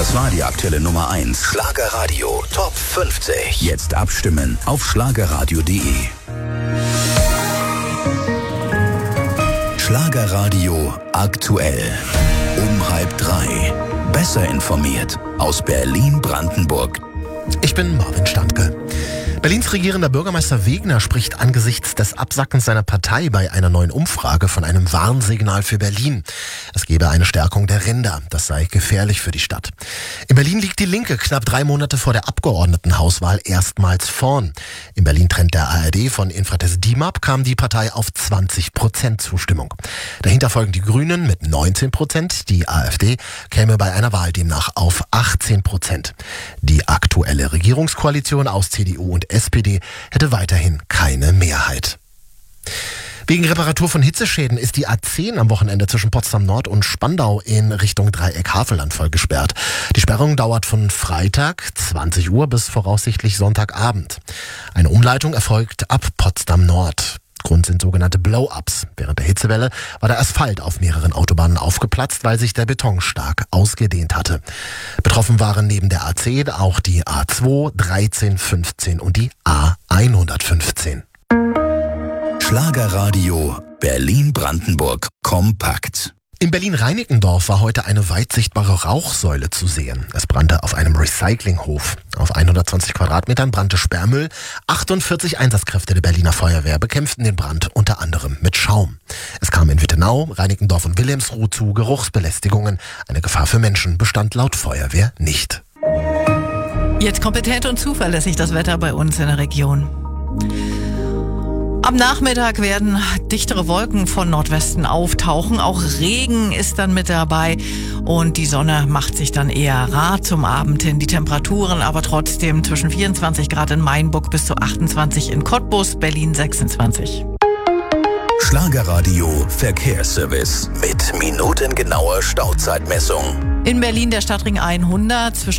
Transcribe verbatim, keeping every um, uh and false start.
Das war die aktuelle Nummer eins. Schlagerradio Top fünfzig. Jetzt abstimmen auf schlagerradio punkt de. Schlagerradio aktuell. Um halb drei. Besser informiert aus Berlin-Brandenburg. Ich bin Marvin Standke. Berlins regierender Bürgermeister Wegner spricht angesichts des Absackens seiner Partei bei einer neuen Umfrage von einem Warnsignal für Berlin. Es gebe eine Stärkung der Ränder. Das sei gefährlich für die Stadt. In Berlin liegt die Linke knapp drei Monate vor der Abgeordnetenhauswahl erstmals vorn. In Berlin Trend der A R D von Infratest D I M A P kam die Partei auf zwanzig Prozent Zustimmung. Dahinter folgen die Grünen mit neunzehn Prozent. Die AfD käme bei einer Wahl demnach auf achtzehn Prozent. Die aktuelle Regierungskoalition aus C D U und S P D hätte weiterhin keine Mehrheit. Wegen Reparatur von Hitzeschäden ist die A zehn am Wochenende zwischen Potsdam Nord und Spandau in Richtung Dreieck-Havelland voll gesperrt. Die Sperrung dauert von Freitag zwanzig Uhr bis voraussichtlich Sonntagabend. Eine Umleitung erfolgt ab Potsdam Nord. Grund sind sogenannte Blow-ups. Während der Hitzewelle war der Asphalt auf mehreren Autobahnen aufgeplatzt, weil sich der Beton stark ausgedehnt hatte. Betroffen waren neben der A zehn auch die A zwei, dreizehn, fünfzehn und die A hundertfünfzehn. Schlagerradio Berlin-Brandenburg kompakt. In Berlin-Reinickendorf war heute eine weit sichtbare Rauchsäule zu sehen. Es brannte auf einem Recyclinghof. Auf hundertzwanzig Quadratmetern brannte Sperrmüll. achtundvierzig Einsatzkräfte der Berliner Feuerwehr bekämpften den Brand unter anderem mit Schaum. Es kam in Wittenau, Reinickendorf und Wilhelmsruh zu Geruchsbelästigungen. Eine Gefahr für Menschen bestand laut Feuerwehr nicht. Jetzt kompetent und zuverlässig das Wetter bei uns in der Region. Am Nachmittag werden dichtere Wolken von Nordwesten auftauchen. Auch Regen ist dann mit dabei und die Sonne macht sich dann eher rar zum Abend hin. Die Temperaturen aber trotzdem zwischen vierundzwanzig Grad in Mainburg bis zu achtundzwanzig in Cottbus, Berlin sechsundzwanzig. Schlagerradio Verkehrsservice mit minutengenauer Stauzeitmessung. In Berlin der Stadtring hundert zwischen